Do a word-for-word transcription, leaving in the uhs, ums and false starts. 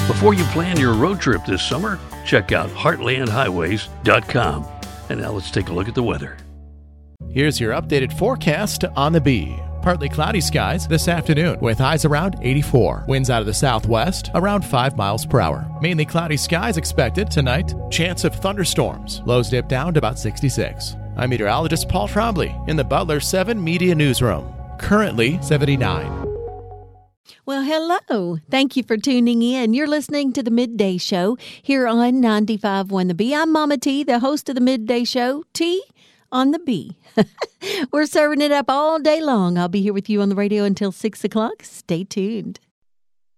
Before you plan your road trip this summer, check out heartland highways dot com. And now let's take a look at the weather. Here's your updated forecast on the Bee. Partly cloudy skies this afternoon with highs around eighty-four. Winds out of the southwest around five miles per hour. Mainly cloudy skies expected tonight. Chance of thunderstorms. Lows dip down to about sixty-six. I'm meteorologist Paul Trombley in the Butler seven Media Newsroom. Currently seventy-nine. Well, hello. Thank you for tuning in. You're listening to the Midday Show here on ninety-five point one The Bee. I'm Mama T, the host of the Midday Show. T on the Bee. We're serving it up all day long. I'll be here with you on the radio until six o'clock. Stay tuned.